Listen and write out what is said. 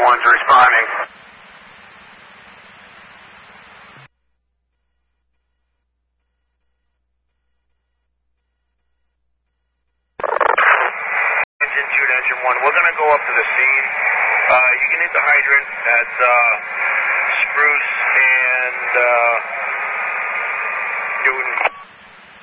one's responding. Engine 1. We're going to go up to the scene. You can hit the hydrant at Spruce and Newton.